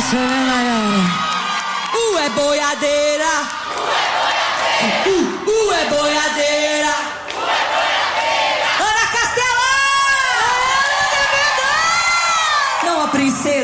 você, né, Nayara? É boiadeira. É boiadeira. Ana Castela! Não, a princesa.